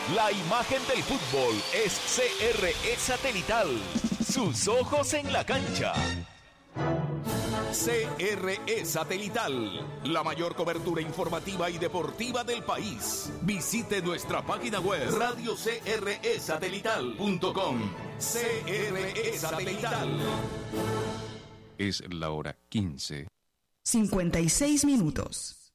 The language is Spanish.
La imagen del fútbol es CRE Satelital. Sus ojos en la cancha. CRE Satelital, la mayor cobertura informativa y deportiva del país. Visite nuestra página web radiocresatelital.com. CRE Satelital. Es la hora 15:56 minutos.